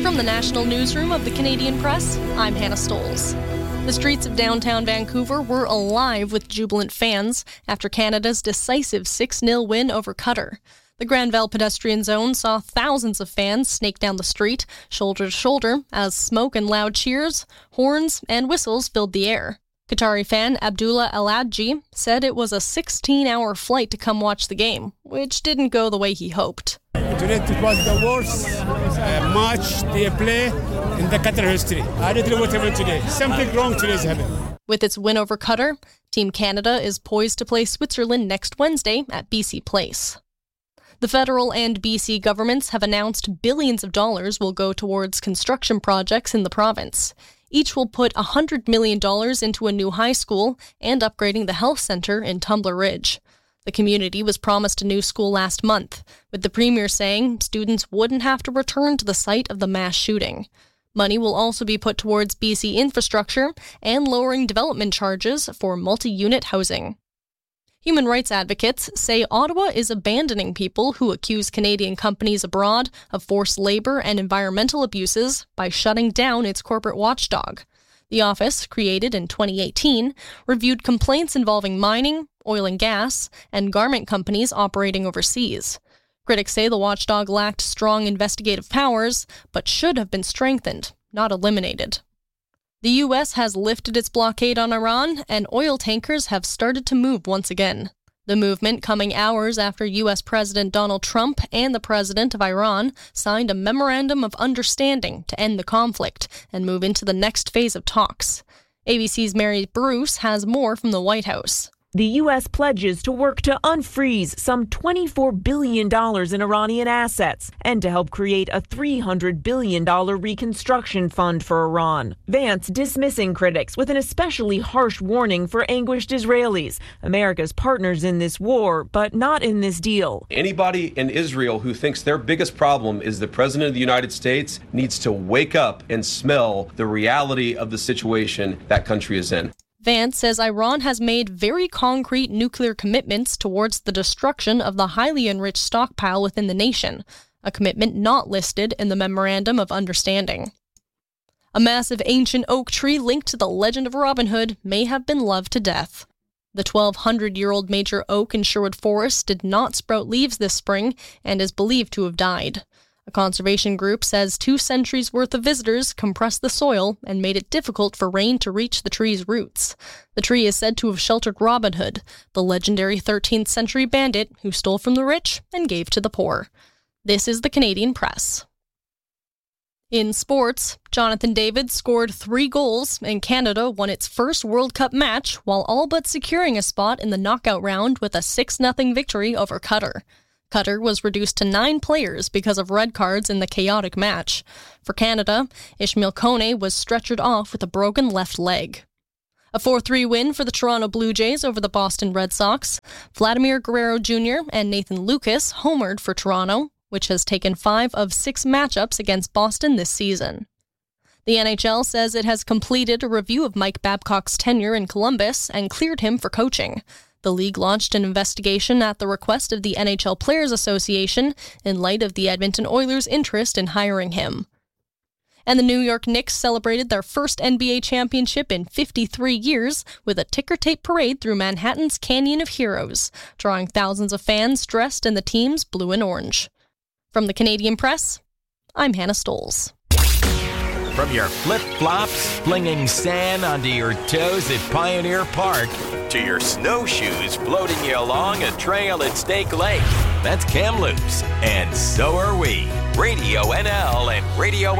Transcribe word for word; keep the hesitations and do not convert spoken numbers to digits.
From the National Newsroom of the Canadian Press, I'm Hannah Stoles. The streets of downtown Vancouver were alive with jubilant fans after Canada's decisive six nil win over Qatar. The Granville pedestrian zone saw thousands of fans snake down the street, shoulder to shoulder, as smoke and loud cheers, horns, and whistles filled the air. Qatari fan Abdullah Al-Adji said it was a sixteen-hour flight to come watch the game, which didn't go the way he hoped. Today it was the worst uh, match they play in the Qatar history. I didn't know what happened today. Something wrong today is happening. With its win over Qatar, Team Canada is poised to play Switzerland next Wednesday at B C Place. The federal and B C governments have announced billions of dollars will go towards construction projects in the province. Each will put one hundred million dollars into a new high school and upgrading the health centre in Tumbler Ridge. The community was promised a new school last month, with the Premier saying students wouldn't have to return to the site of the mass shooting. Money will also be put towards B C infrastructure and lowering development charges for multi-unit housing. Human rights advocates say Ottawa is abandoning people who accuse Canadian companies abroad of forced labour and environmental abuses by shutting down its corporate watchdog. The office, created in twenty eighteen, reviewed complaints involving mining, oil and gas, and garment companies operating overseas. Critics say the watchdog lacked strong investigative powers, but should have been strengthened, not eliminated. The U S has lifted its blockade on Iran, and oil tankers have started to move once again. The movement coming hours after U S President Donald Trump and the President of Iran signed a memorandum of understanding to end the conflict and move into the next phase of talks. A B C's Mary Bruce has more from the White House. The U S pledges to work to unfreeze some twenty-four billion dollars in Iranian assets and to help create a three hundred billion dollars reconstruction fund for Iran. Vance dismissing critics with an especially harsh warning for anguished Israelis, America's partners in this war, but not in this deal. Anybody in Israel who thinks their biggest problem is the President of the United States needs to wake up and smell the reality of the situation that country is in. Vance says Iran has made very concrete nuclear commitments towards the destruction of the highly enriched stockpile within the nation, a commitment not listed in the Memorandum of Understanding. A massive ancient oak tree linked to the legend of Robin Hood may have been loved to death. The twelve hundred-year-old major oak in Sherwood Forest did not sprout leaves this spring and is believed to have died. A conservation group says two centuries' worth of visitors compressed the soil and made it difficult for rain to reach the tree's roots. The tree is said to have sheltered Robin Hood, the legendary thirteenth century bandit who stole from the rich and gave to the poor. This is the Canadian Press. In sports, Jonathan David scored three goals and Canada won its first World Cup match while all but securing a spot in the knockout round with a six nothing victory over Qatar. Qatar was reduced to nine players because of red cards in the chaotic match. For Canada, Ishmael Kone was stretchered off with a broken left leg. A four three win for the Toronto Blue Jays over the Boston Red Sox. Vladimir Guerrero Junior and Nathan Lucas homered for Toronto, which has taken five of six matchups against Boston this season. The N H L says it has completed a review of Mike Babcock's tenure in Columbus and cleared him for coaching. The league launched an investigation at the request of the N H L Players Association in light of the Edmonton Oilers' interest in hiring him. And the New York Knicks celebrated their first N B A championship in fifty-three years with a ticker tape parade through Manhattan's Canyon of Heroes, drawing thousands of fans dressed in the team's blue and orange. From the Canadian Press, I'm Hannah Stoles. From your flip-flops, flinging sand onto your toes at Pioneer Park, to your snowshoes floating you along a trail at Snake Lake. That's Kamloops, and so are we. Radio N L and Radio